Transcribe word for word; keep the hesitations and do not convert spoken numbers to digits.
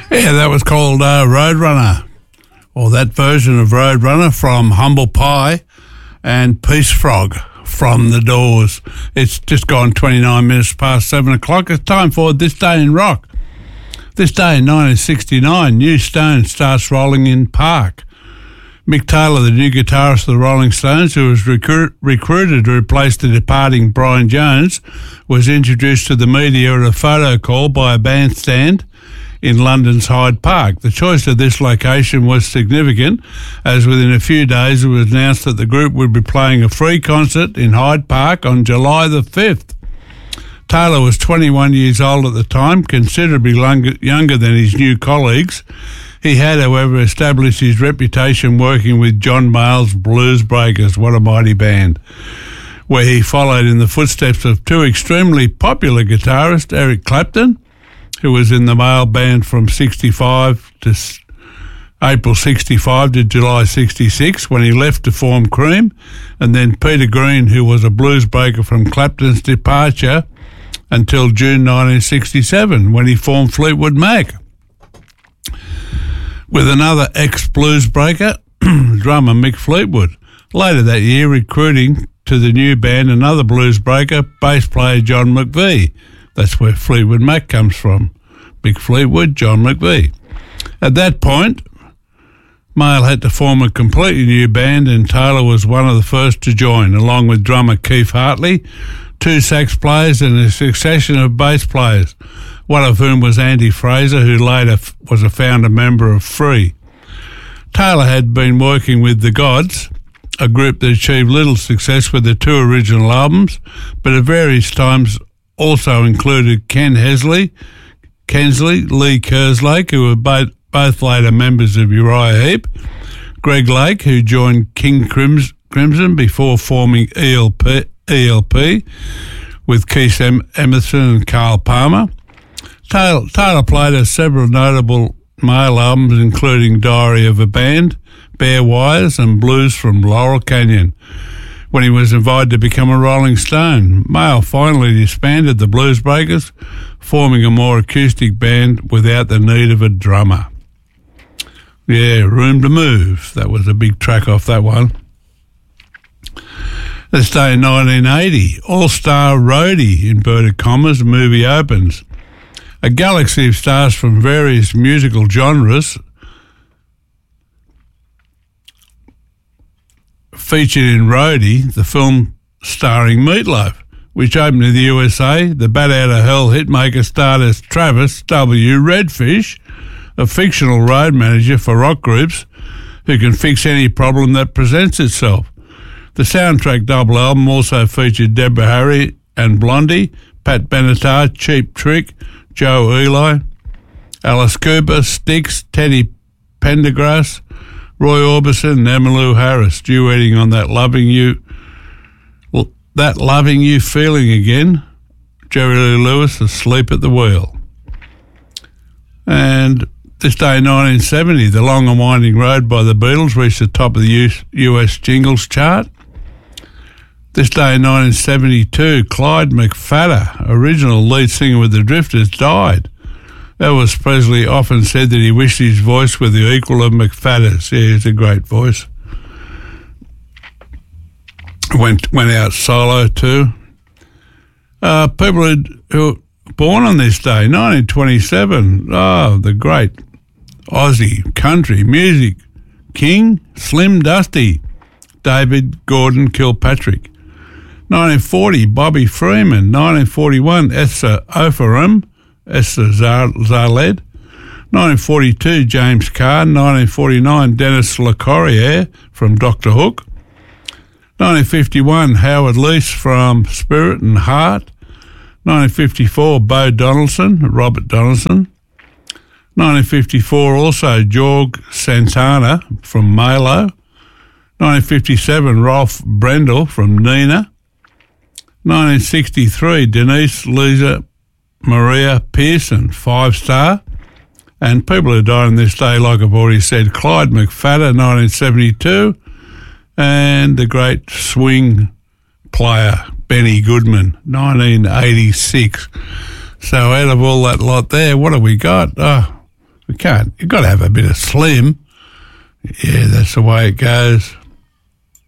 Yeah, that was called uh, Roadrunner, or that version of Roadrunner from Humble Pie and Peace Frog from The Doors. It's just gone twenty-nine minutes past seven o'clock. It's time for This Day in Rock. This day in nineteen sixty-nine, New Stone starts rolling in Park. Mick Taylor, the new guitarist of the Rolling Stones, who was recruit, recruited to replace the departing Brian Jones, was introduced to the media at a photo call by a bandstand in London's Hyde Park. The choice of this location was significant, as within a few days it was announced that the group would be playing a free concert in Hyde Park on July the fifth. Taylor was twenty-one years old at the time, considerably longer, younger than his new colleagues. He had, however, established his reputation working with John Mayall's Blues Breakers, what a mighty band, where he followed in the footsteps of two extremely popular guitarists, Eric Clapton, who was in the Mayall band from sixty-five to April sixty-five to July sixty-six, when he left to form Cream, and then Peter Green, who was a blues breaker from Clapton's departure until June nineteen sixty-seven, when he formed Fleetwood Mac, with another ex-blues breaker, drummer Mick Fleetwood. Later that year, recruiting to the new band another blues breaker, bass player John McVie. That's where Fleetwood Mac comes from. Mick Fleetwood, John McVie. At that point, Mayall had to form a completely new band, and Taylor was one of the first to join, along with drummer Keith Hartley, two sax players and a succession of bass players, one of whom was Andy Fraser, who later f- was a founder member of Free. Taylor had been working with The Gods, a group that achieved little success with the two original albums, but at various times also included Ken Hesley, Kensley, Lee Kerslake, who were both, both later members of Uriah Heep, Greg Lake, who joined King Crims- Crimson before forming E L P, E L P with Keith em- Emerson and Carl Palmer. Taylor, Taylor played on several notable Mayall albums, including Diary of a Band, Bare Wires, and Blues from Laurel Canyon. When he was invited to become a Rolling Stone, Mayall finally disbanded the Blues Breakers, forming a more acoustic band without the need of a drummer. Yeah, Room to Move. That was a big track off that one. This day in nineteen eighty, All-Star Roadie, inverted commas, movie opens. A galaxy of stars from various musical genres featured in Roadie, the film starring Meatloaf, which opened in the U S A. The Bat Out of Hell hitmaker starred as Travis W. Redfish, a fictional road manager for rock groups who can fix any problem that presents itself. The soundtrack double album also featured Deborah Harry and Blondie, Pat Benatar, Cheap Trick, Joe Eli, Alice Cooper, Styx, Teddy Pendergrass, Roy Orbison and Emmylou Harris, duetting on that loving you, that loving you feeling again. Jerry Lee Lewis, Asleep at the Wheel. And this day in nineteen seventy, The Long and Winding Road by the Beatles reached the top of the U S Jingles chart. This day in nineteen seventy-two, Clyde McPhatter, original lead singer with the Drifters, died. Elvis Presley often said that he wished his voice were the equal of McPhatter's. Yeah, it's a great voice. Went went out solo too. Uh, people who, who were born on this day, nineteen twenty-seven, oh, the great Aussie country music king, Slim Dusty, David Gordon Kilpatrick. nineteen forty, Bobby Freeman. nineteen forty-one, Esther Ofarim, Esther Zaled. nineteen forty-two, James Caan. nineteen forty-nine, Dennis LeCorrier from Doctor Hook. nineteen fifty-one, Howard Leese from Spirit and Heart. nineteen fifty-four, Bo Donaldson, Robert Donaldson. nineteen fifty-four, also Jorg Santana from Malo. nineteen fifty-seven, Rolf Brendel from Nina. nineteen sixty-three, Denise Lisa Maria Pearson, Five Star. And people who died on this day, like I've already said, Clyde McPhatter, nineteen seventy-two, and the great swing player, Benny Goodman, nineteen eighty-six. So out of all that lot there, what have we got? Oh, We can't. You've got to have a bit of slim. Yeah, that's the way it goes.